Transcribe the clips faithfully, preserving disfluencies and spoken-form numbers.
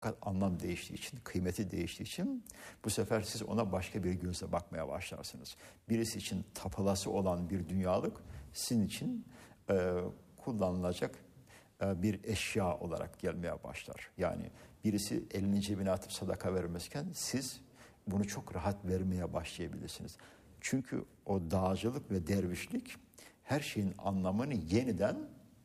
anlam değiştiği için, kıymeti değiştiği için bu sefer siz ona başka bir gözle bakmaya başlarsınız. Birisi için tapılası olan bir dünyalık sizin için e, kullanılacak e, bir eşya olarak gelmeye başlar. Yani birisi elini cebine atıp sadaka vermezken siz bunu çok rahat vermeye başlayabilirsiniz. Çünkü o dağcılık ve dervişlik her şeyin anlamını yeniden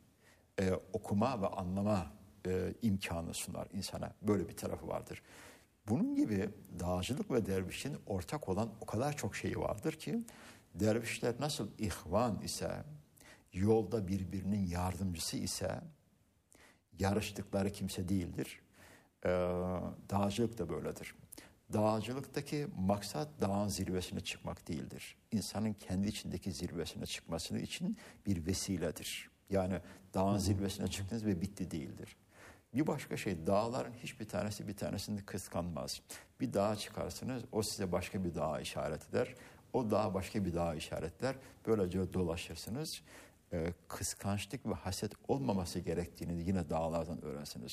e, okuma ve anlama e, imkanı sunar insana. Böyle bir tarafı vardır. Bunun gibi dağcılık ve dervişin ortak olan o kadar çok şeyi vardır ki dervişler nasıl ihvan ise, yolda birbirinin yardımcısı ise yarıştıkları kimse değildir. E, dağcılık da böyledir. Dağcılıktaki maksat dağın zirvesine çıkmak değildir. İnsanın kendi içindeki zirvesine çıkmasını için bir vesiledir. Yani dağın zirvesine çıktınız ve bitti değildir. Bir başka şey, dağların hiçbir tanesi bir tanesini kıskanmaz. Bir dağa çıkarsınız, o size başka bir dağa işaret eder. O dağ başka bir dağa işaretler. Böylece dolaşırsınız. Ee, kıskançlık ve haset olmaması gerektiğini yine dağlardan öğrensiniz.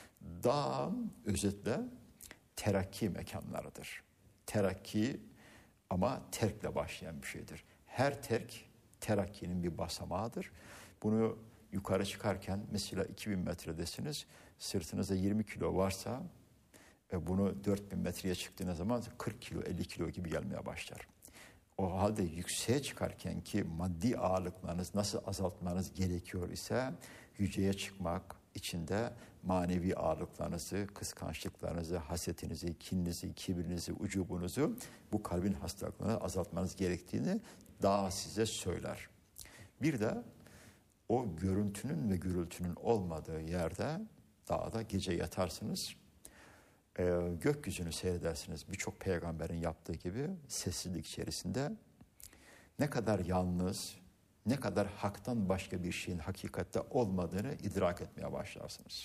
Dağ özetle terakki mekanlarıdır. Terakki ama terkle başlayan bir şeydir. Her terk terakkinin bir basamağıdır. Bunu yukarı çıkarken mesela iki bin metredesiniz. Sırtınızda yirmi kilo varsa e, bunu dört bin metreye çıktığınız zaman kırk kilo elli kilo gibi gelmeye başlar. O halde yükseğe çıkarken ki maddi ağırlıklarınız nasıl azaltmanız gerekiyor ise yüceye çıkmak içinde manevi ağırlıklarınızı, kıskançlıklarınızı, hasetinizi, kininizi, kibirinizi, ucubunuzu, bu kalbin hastalıklarını azaltmanız gerektiğini daha size söyler. Bir de o görüntünün ve gürültünün olmadığı yerde dağda gece yatarsınız, e, gökyüzünü seyredersiniz. Birçok peygamberin yaptığı gibi sessizlik içerisinde ne kadar yalnız, ne kadar haktan başka bir şeyin hakikatte olmadığını idrak etmeye başlarsınız.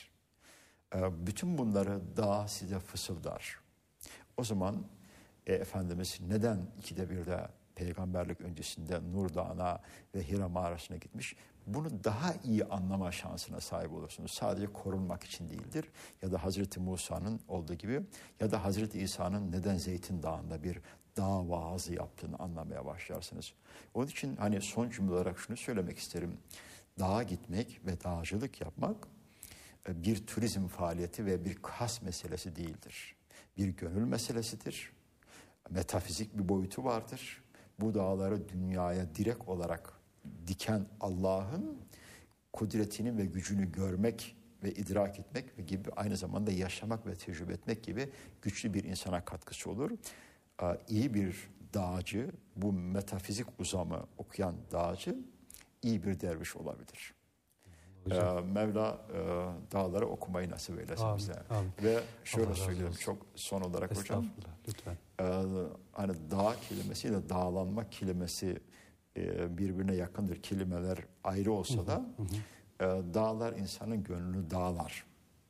E, bütün bunları dağ size fısıldar. O zaman e, Efendimiz neden ikide birde peygamberlik öncesinde Nur Dağı'na ve Hira mağarasına gitmiş? Bunu daha iyi anlama şansına sahip olursunuz. Sadece korunmak için değildir. Ya da Hazreti Musa'nın olduğu gibi ya da Hazreti İsa'nın neden Zeytin Dağı'nda bir dağ vaazı yaptığını anlamaya başlarsınız. Onun için hani son cümle olarak şunu söylemek isterim. Dağa gitmek ve dağcılık yapmak bir turizm faaliyeti ve bir kas meselesi değildir. Bir gönül meselesidir. Metafizik bir boyutu vardır. Bu dağları dünyaya direkt olarak diken Allah'ın kudretini ve gücünü görmek ve idrak etmek ve gibi aynı zamanda yaşamak ve tecrübe etmek gibi güçlü bir insana katkısı olur. Ee, iyi bir dağcı, bu metafizik uzamı okuyan dağcı iyi bir derviş olabilir. Ee, Mevla e, dağları okumayı nasip eylesin amin, bize. Amin. Ve şöyle Allah söylüyorum çok son olarak hocam. Lütfen. E, hani dağ kelimesiyle dağlanma kelimesi e, birbirine yakındır. Kelimeler ayrı olsa da hı hı. E, dağlar insanın gönlünü dağlar.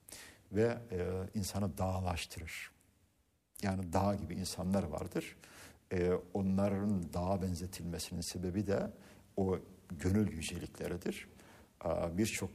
Ve e, insanı dağlaştırır. Yani dağ gibi insanlar vardır. E, onların dağa benzetilmesinin sebebi de o gönül yücelikleridir. Birçok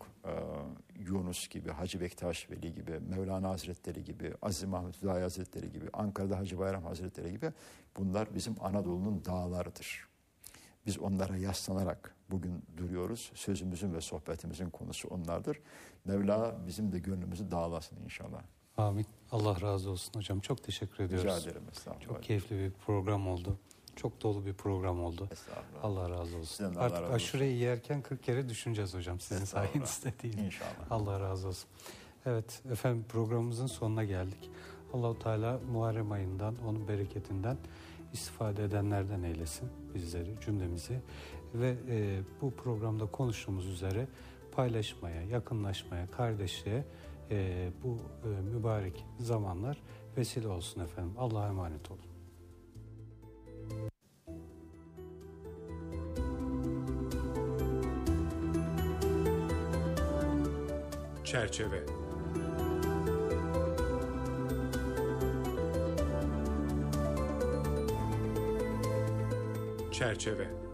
Yunus gibi, Hacı Bektaş Veli gibi, Mevlana Hazretleri gibi, Aziz Mahmud Hüdayi Hazretleri gibi, Ankara'da Hacı Bayram Hazretleri gibi bunlar bizim Anadolu'nun dağlarıdır. Biz onlara yaslanarak bugün duruyoruz. Sözümüzün ve sohbetimizin konusu onlardır. Mevla bizim de gönlümüzü dağlasın inşallah. Amin. Allah razı olsun hocam. Çok teşekkür ediyoruz. Rica ederim. Estağfurullah. Çok keyifli bir program oldu. Çok dolu bir program oldu. Estağfurullah. Allah razı olsun. Sizden Artık Allah razı aşureyi yerken kırk kere düşüneceğiz hocam. Sizin sayenizde değil. İnşallah. Allah razı olsun. Evet efendim, programımızın sonuna geldik. Allah-u Teala Muharrem ayından, onun bereketinden istifade edenlerden eylesin bizleri, cümlemizi. Ve e, bu programda konuştuğumuz üzere paylaşmaya, yakınlaşmaya, kardeşliğe e, bu e, mübarek zamanlar vesile olsun efendim. Allah'a emanet olun. Çerçeve. Çerçeve.